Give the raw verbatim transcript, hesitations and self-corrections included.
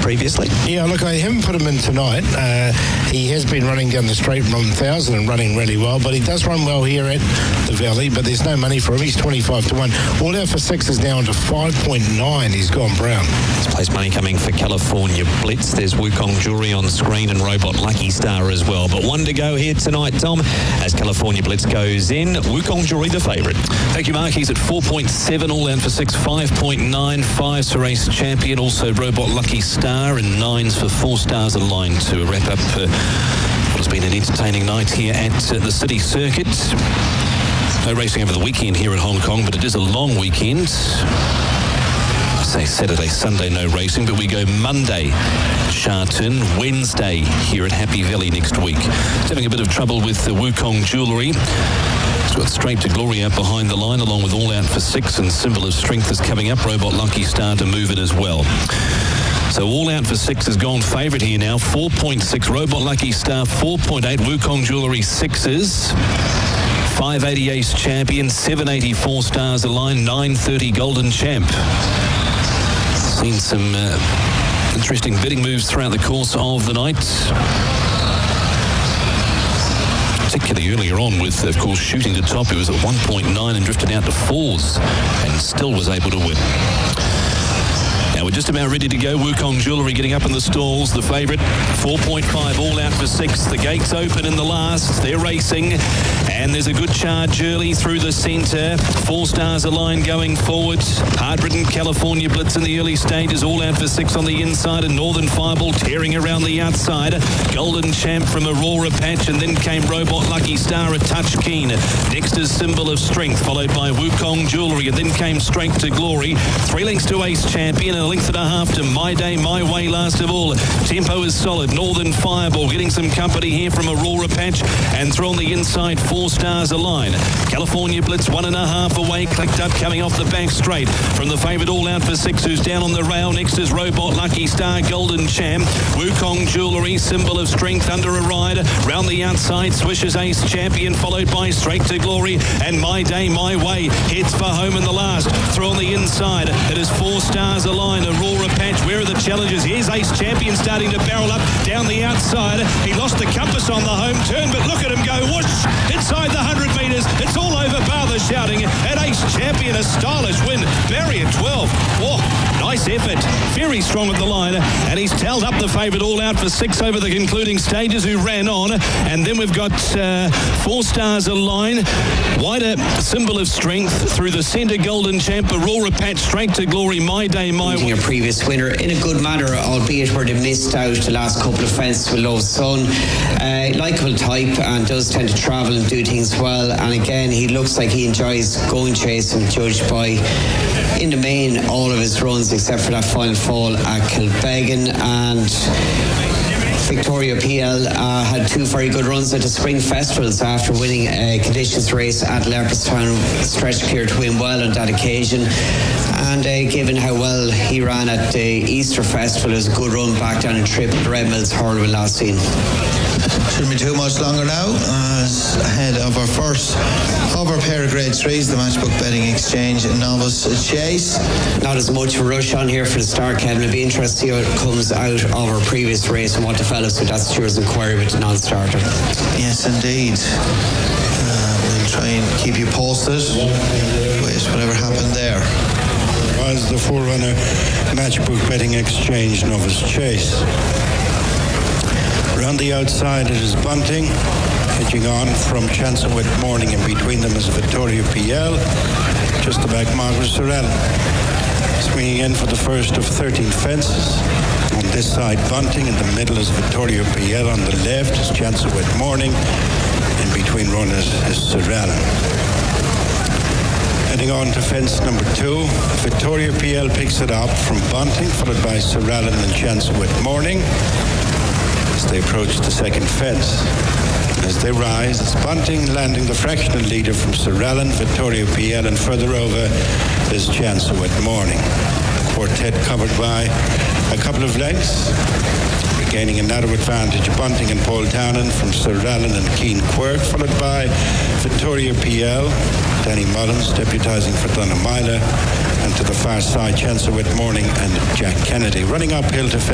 previously? Yeah, look, I haven't put him in tonight. Uh, he has been running down the straight from one thousand and running really well, but he does run well here at the Valley, but there's no money for him. He's twenty-five to one. All out for six is now into five point nine. He's gone brown. There's place money coming for California Blitz. There's Wukong Jewelry on screen and Robot Lucky Star as well. But one to go here tonight, Tom, as California Blitz goes in. Wukong Jewelry, the favourite. Thank you, Mark. He's at four point seven, all out for six, five point nine. Fives for Ace Champion, also Robot Lucky Star, and nines for Four Stars Aligned to wrap up uh, what has been an entertaining night here at uh, the City Circuit. No racing over the weekend here at Hong Kong, but it is a long weekend. I say Saturday, Sunday, no racing, but we go Monday, Sha Tin, Wednesday here at Happy Valley next week. It's having a bit of trouble with the Wukong Jewelry. It's got Straight to Glory out behind the line, along with All Out for Six, and Symbol of Strength is coming up. Robot Lucky Star to move it as well. So All Out for Six has gone favourite here now. four point six, Robot Lucky Star, four point eight, Wukong Jewelry, sixes. five eighty Ace Champion, seven eighty Four Stars Align, nine thirty Golden Champ. Seen some uh, interesting bidding moves throughout the course of the night. Particularly earlier on with, of course, Shooting to Top. It was at one point nine and drifted out to fours and still was able to win. Now we're just about ready to go. Wukong Jewelry getting up in the stalls. The favourite, four point five, all out for six. The gates open in the last. They're racing. And there's a good charge early through the centre. Four Stars Align going forward. Hard-ridden California Blitz in the early stages. All out for six on the inside. And Northern Fireball tearing around the outside. Golden Champ from Aurora Patch. And then came Robot Lucky Star, a touch keen. Dexter's Symbol of Strength, followed by Wukong Jewelry. And then came Straight to Glory. Three lengths to Ace Champion. And a length and a half to My Day, My Way last of all. Tempo is solid. Northern Fireball getting some company here from Aurora Patch. And through on the inside, Four Stars Align. California Blitz one and a half away. Clicked up coming off the back straight. From the favourite All Out for Six, who's down on the rail. Next is Robot Lucky Star, Golden Champ. Wukong Jewelry, Symbol of Strength under a ride. Round the outside, Swishes Ace Champion, followed by Straight to Glory. And My Day, My Way heads for home in the last. Through on the inside, it is Four Stars Align. Aurora Patch, where are the challenges? Here's Ace Champion starting to barrel up down the outside. He lost the compass on the home turn, but look at him go whoosh inside the one hundred metres. It's all over bar the shouting. And Ace Champion, a stylish win. Barry at twelve. Whoa, nice effort. Very strong at the line. And he's tailed up the favourite All Out for Six over the concluding stages, who ran on. And then we've got uh, Four Stars Align. Wider, Symbol of Strength through the centre, Golden Champ. Aurora Patch, Straight to Glory, My Day, My Way. A previous winner in a good manner, albeit where they missed out the last couple of fences with Low Sun. Uh, likeable type and does tend to travel and do things well. And again, he looks like he enjoys going chasing, judged by, in the main, all of his runs except for that final fall at Kilbeggan. And Victoria P L uh, had two very good runs at the Spring Festivals after winning a conditions race at Leopardstown. Stretched clear to win well on that occasion. And uh, given how well he ran at the Easter Festival, it was a good run back down in Trip at Red Mills Hurlwell last scene. Shouldn't be too much longer now, as ahead of our first of our pair of grade threes, the Matchbook Betting Exchange Novice Chase. Not as much of a rush on here for the start, Kevin. It'll be interesting to see how it comes out of our previous race and what the fellas with that Stewards inquiry with the non-starter. Yes, indeed. Uh, we'll try and keep you posted with whatever happened there. Was the forerunner Matchbook Betting Exchange Novice Chase. Around the outside it is Bunting, edging on from Chancellor Morning, and between them is Victoria P L, just the back Margaret Sorrell. Swinging in for the first of thirteen fences. On this side Bunting, in the middle is Victoria P L, on the left is Chancellor Morning, in between runners is Sorrell. Heading on to fence number two, Victoria P L picks it up from Bunting, followed by Sorrell and Chancellor Morning. As they approach the second fence. As they rise, it's Bunting landing the fractional leader from Sorrell, Victoria P L, and further over is Chancellor Morning. Quartet covered by a couple of lengths, regaining a narrow advantage. Bunting and Paul Townend from Sorrell and Keen Quirk, followed by Victoria P L, Danny Mullins deputising for Donna Myler, and to the far side Chancellor Morning and Jack Kennedy. Running uphill to